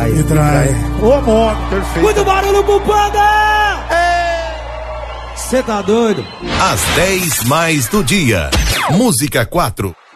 Me trai. Ô, modo. Perfeito. Muito barulho pro Panda! Você tá doido? Às 10 mais do dia. Música 4.